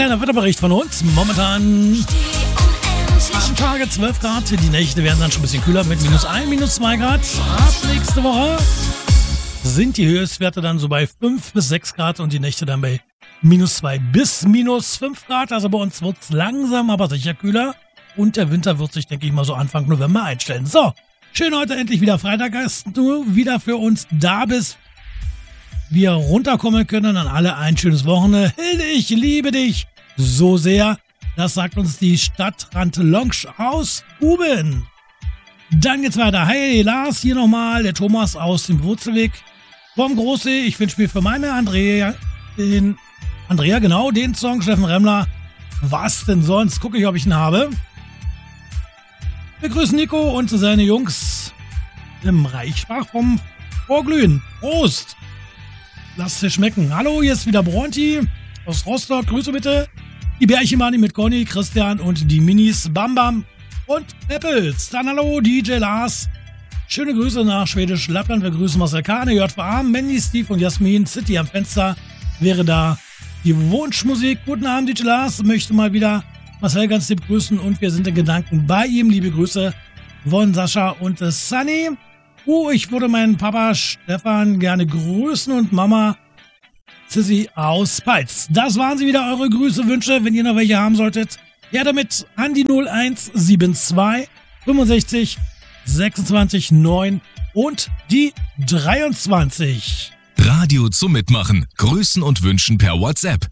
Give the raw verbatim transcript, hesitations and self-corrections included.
kleiner Wetterbericht von uns. Momentan am Tage zwölf Grad. Die Nächte werden dann schon ein bisschen kühler mit minus eins, minus zwei Grad. Ab nächste Woche sind die Höchstwerte dann so bei fünf bis sechs Grad und die Nächte dann bei minus zwei bis minus fünf Grad. Also bei uns wird es langsam, aber sicher kühler. Und der Winter wird sich, denke ich mal, so Anfang November einstellen. So, schön heute endlich wieder Freitag, dass du wieder für uns da bist. Wir runterkommen können, an alle ein schönes Wochenende. Hilde, ich liebe dich so sehr. Das sagt uns die Stadtrand Lounge aus Guben. Dann geht's weiter. Hey Lars, hier nochmal der Thomas aus dem Wurzelweg vom Großsee. Ich wünsche mir für meine Andrea, den Andrea, genau, den Song Steffen Remmler. Was denn sonst? Gucke ich, ob ich ihn habe. Wir grüßen Nico und seine Jungs im Reichsbach vom Vorglühen. Prost! Lasst es schmecken. Hallo, hier ist wieder Bronti aus Rostock. Grüße bitte. Die Bärchenmani mit Conny, Christian und die Minis Bam Bam und Peppels. Dann hallo, D J Lars. Schöne Grüße nach Schwedisch Lappland. Wir grüßen Marcel Kahne, J V A, Mandy, Steve und Jasmin. City am Fenster wäre da die Wunschmusik. Guten Abend, D J Lars. Möchte mal wieder Marcel ganz lieb grüßen und wir sind in Gedanken bei ihm. Liebe Grüße von Sascha und äh, Sunny. Oh, ich würde meinen Papa Stefan gerne grüßen und Mama Sissy aus Peitz. Das waren sie wieder, eure Grüße, Wünsche. Wenn ihr noch welche haben solltet, ja damit an die null eins sieben zwei fünfundsechzig sechsundzwanzig neun und die dreiundzwanzig. Radio zum Mitmachen. Grüßen und Wünschen per WhatsApp